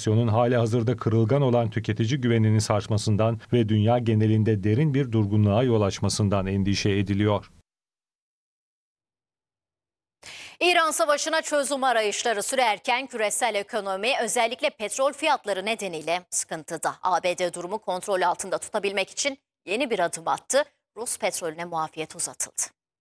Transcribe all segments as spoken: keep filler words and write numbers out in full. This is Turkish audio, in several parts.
enflasyonun hali hazırda kırılgan olan tüketici güvenini sarsmasından ve dünya genelinde derin bir durgunluğa yol açmasından endişe ediliyor. İran Savaşı'na çözüm arayışları sürerken küresel ekonomi özellikle petrol fiyatları nedeniyle sıkıntıda. A B D durumu kontrol altında tutabilmek için yeni bir adım attı. Rus petrolüne muafiyet uzatıldı.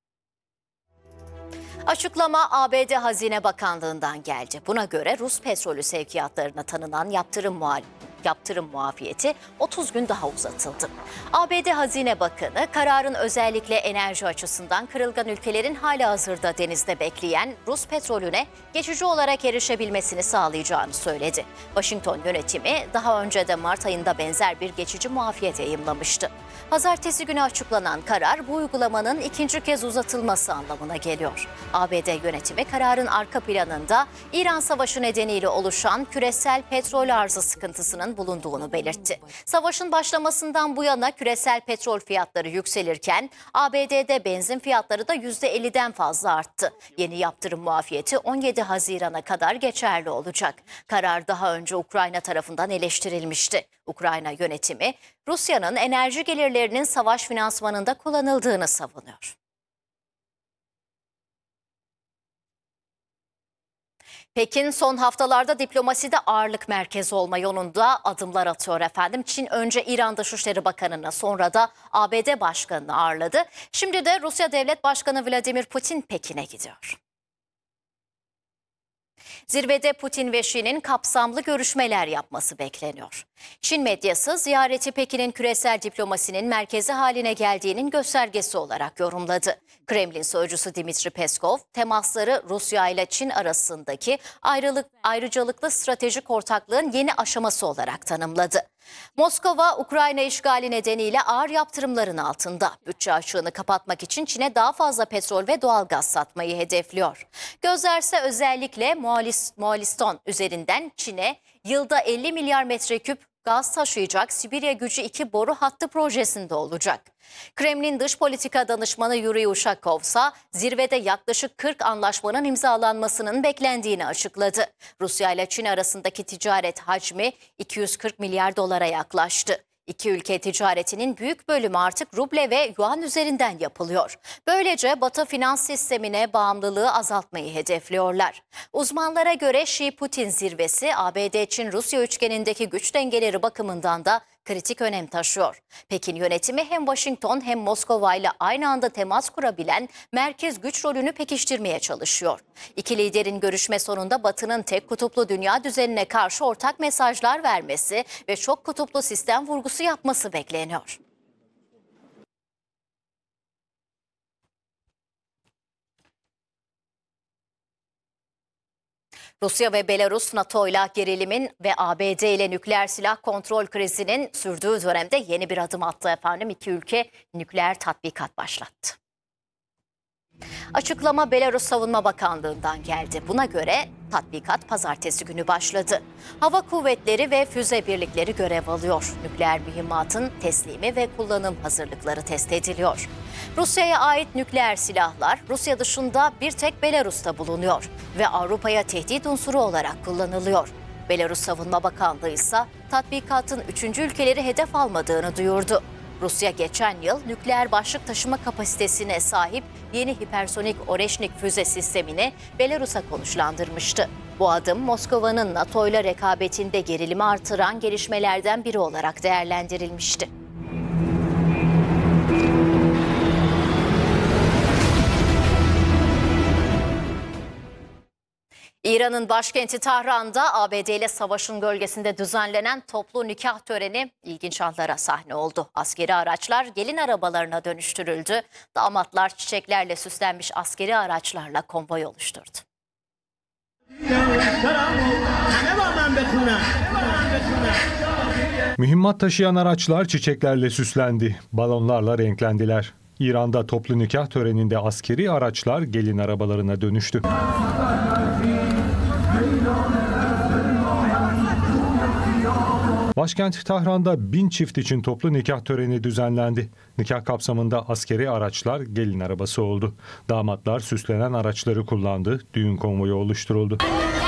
Açıklama A B D Hazine Bakanlığı'ndan geldi. Buna göre Rus petrolü sevkiyatlarına tanınan yaptırım muhalefeti. Yaptırım muafiyeti otuz gün daha uzatıldı. A B D Hazine Bakanı kararın özellikle enerji açısından kırılgan ülkelerin halihazırda denizde bekleyen Rus petrolüne geçici olarak erişebilmesini sağlayacağını söyledi. Washington yönetimi daha önce de Mart ayında benzer bir geçici muafiyet yayımlamıştı. Pazartesi günü açıklanan karar bu uygulamanın ikinci kez uzatılması anlamına geliyor. A B D yönetimi kararın arka planında İran Savaşı nedeniyle oluşan küresel petrol arzı sıkıntısının bulunduğunu belirtti. Savaşın başlamasından bu yana küresel petrol fiyatları yükselirken A B D'de benzin fiyatları da yüzde elliden fazla arttı. Yeni yaptırım muafiyeti on yedi Haziran'a kadar geçerli olacak. Karar daha önce Ukrayna tarafından eleştirilmişti. Ukrayna yönetimi Rusya'nın enerji gelirlerinin savaş finansmanında kullanıldığını savunuyor. Pekin son haftalarda diplomaside ağırlık merkezi olma yolunda adımlar atıyor efendim. Çin önce İran Dışişleri Bakanı'nı sonra da A B D Başkanı'nı ağırladı. Şimdi de Rusya Devlet Başkanı Vladimir Putin Pekin'e gidiyor. Zirvede Putin ve Şi'nin kapsamlı görüşmeler yapması bekleniyor. Çin medyası ziyareti Pekin'in küresel diplomasinin merkezi haline geldiğinin göstergesi olarak yorumladı. Kremlin sözcüsü Dmitri Peskov, temasları Rusya ile Çin arasındaki ayrılık, ayrıcalıklı stratejik ortaklığın yeni aşaması olarak tanımladı. Moskova, Ukrayna işgali nedeniyle ağır yaptırımların altında. Bütçe açığını kapatmak için Çin'e daha fazla petrol ve doğalgaz satmayı hedefliyor. Gözlerse özellikle Moğolistan üzerinden Çin'e yılda elli milyar metreküp gaz taşıyacak Sibirya Gücü iki boru hattı projesinde olacak. Kremlin dış politika danışmanı Yuri Ushakov ise zirvede yaklaşık kırk anlaşmanın imzalanmasının beklendiğini açıkladı. Rusya ile Çin arasındaki ticaret hacmi iki yüz kırk milyar dolara yaklaştı. İki ülke ticaretinin büyük bölümü artık ruble ve yuan üzerinden yapılıyor. Böylece Batı finans sistemine bağımlılığı azaltmayı hedefliyorlar. Uzmanlara göre Şii-Putin zirvesi A B D-Çin-Rusya üçgenindeki güç dengeleri bakımından da kritik önem taşıyor. Pekin yönetimi hem Washington hem Moskova ile aynı anda temas kurabilen merkez güç rolünü pekiştirmeye çalışıyor. İki liderin görüşme sonunda Batı'nın tek kutuplu dünya düzenine karşı ortak mesajlar vermesi ve çok kutuplu sistem vurgusu yapması bekleniyor. Rusya ve Belarus NATO ile gerilimin ve A B D ile nükleer silah kontrol krizinin sürdüğü dönemde yeni bir adım attı efendim. İki ülke nükleer tatbikat başlattı. Açıklama Belarus Savunma Bakanlığı'ndan geldi. Buna göre tatbikat pazartesi günü başladı. Hava kuvvetleri ve füze birlikleri görev alıyor. Nükleer mühimmatın teslimi ve kullanım hazırlıkları test ediliyor. Rusya'ya ait nükleer silahlar Rusya dışında bir tek Belarus'ta bulunuyor ve Avrupa'ya tehdit unsuru olarak kullanılıyor. Belarus Savunma Bakanlığı ise tatbikatın üçüncü ülkeleri hedef almadığını duyurdu. Rusya geçen yıl nükleer başlık taşıma kapasitesine sahip yeni hipersonik Oreşnik füze sistemini Belarus'a konuşlandırmıştı. Bu adım Moskova'nın NATO ile rekabetinde gerilimi artıran gelişmelerden biri olarak değerlendirilmişti. İran'ın başkenti Tahran'da A B D ile savaşın gölgesinde düzenlenen toplu nikah töreni ilginç anlara sahne oldu. Askeri araçlar gelin arabalarına dönüştürüldü. Damatlar çiçeklerle süslenmiş askeri araçlarla konvoy oluşturdu. Mühimmat taşıyan araçlar çiçeklerle süslendi, balonlarla renklendiler. İran'da toplu nikah töreninde askeri araçlar gelin arabalarına dönüştü. Başkent Tahran'da bin çift için toplu nikah töreni düzenlendi. Nikah kapsamında askeri araçlar gelin arabası oldu. Damatlar süslenen araçları kullandı, düğün konvoyu oluşturuldu.